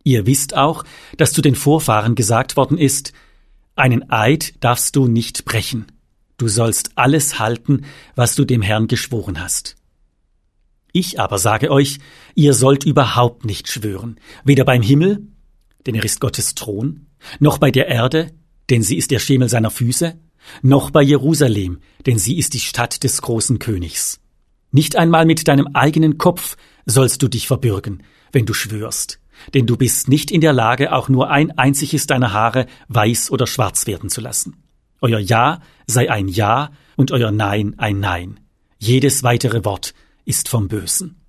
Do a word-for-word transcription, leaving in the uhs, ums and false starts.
Ihr wisst auch, dass zu den Vorfahren gesagt worden ist, einen Eid darfst du nicht brechen. Du sollst alles halten, was du dem Herrn geschworen hast. Ich aber sage euch, ihr sollt überhaupt nicht schwören, weder beim Himmel, denn er ist Gottes Thron, noch bei der Erde, denn sie ist der Schemel seiner Füße, noch bei Jerusalem, denn sie ist die Stadt des großen Königs. Nicht einmal mit deinem eigenen Kopf sollst du dich verbürgen, wenn du schwörst, denn du bist nicht in der Lage, auch nur ein einziges deiner Haare weiß oder schwarz werden zu lassen. Euer Ja sei ein Ja und euer Nein ein Nein. Jedes weitere Wort ist vom Bösen.